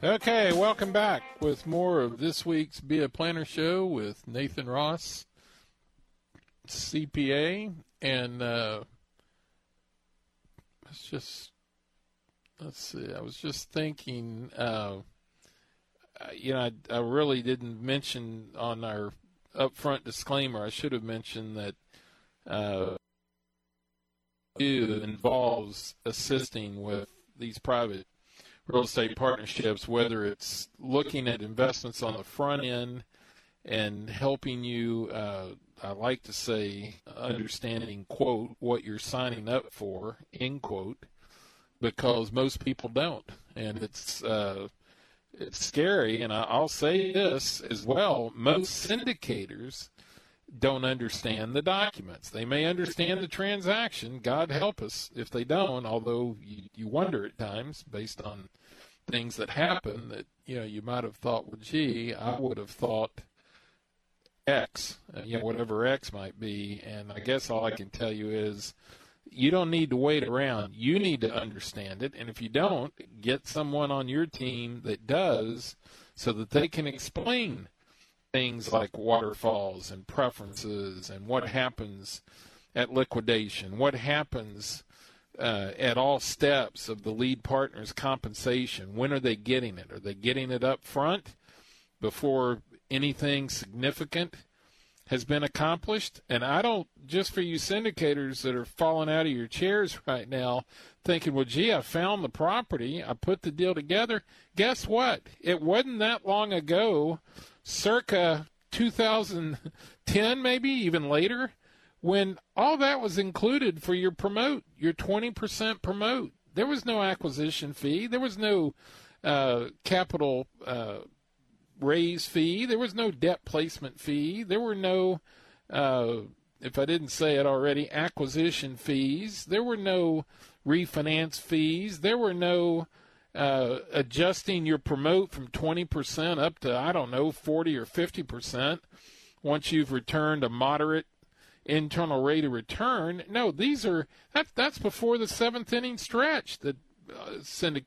Okay, welcome back with more of this week's Be a Planner show with Nathan Ross, CPA, and let's see. I was just thinking, I really didn't mention on our upfront disclaimer. I should have mentioned that it involves assisting with these private real estate partnerships, whether it's looking at investments on the front end and helping you, I like to say, understanding, quote, what you're signing up for, end quote, because most people don't. And it's scary, and I'll say this as well, most syndicators don't understand the documents. They may understand the transaction. God help us if they don't, although you wonder at times based on things that happen that, you might have thought, well, gee, I would have thought X, whatever X might be. And I guess all I can tell you is you don't need to wait around. You need to understand it. And if you don't, get someone on your team that does so that they can explain things like waterfalls and preferences and what happens at liquidation, what happens at all steps of the lead partner's compensation. When are they getting it? Are they getting it up front before anything significant has been accomplished? And I don't, just for you syndicators that are falling out of your chairs right now thinking, well, gee, I found the property, I put the deal together. Guess what? It wasn't that long ago, circa 2010, maybe even later, when all that was included for your promote, your 20% promote. There was no acquisition fee. There was no capital raise fee. There was no debt placement fee. There were no, if I didn't say it already, acquisition fees. There were no refinance fees. There were no adjusting your promote from 20% up to, 40 or 50% once you've returned a moderate internal rate of return. No, that's before the seventh inning stretch that syndicate